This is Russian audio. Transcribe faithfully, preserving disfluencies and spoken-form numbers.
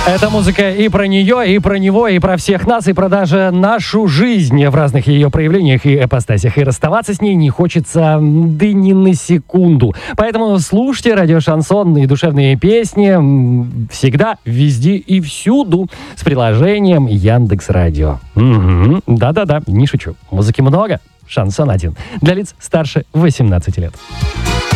Эта музыка и про нее, и про него, и про всех нас, и про даже нашу жизнь в разных ее проявлениях и ипостасях. И расставаться с ней не хочется, да ни на секунду. Поэтому слушайте радио Шансон и душевные песни всегда, везде и всюду с приложением Яндекс.Радио. Угу. Да-да-да, не шучу. Музыки много. Шансон один. Для лиц старше восемнадцати лет.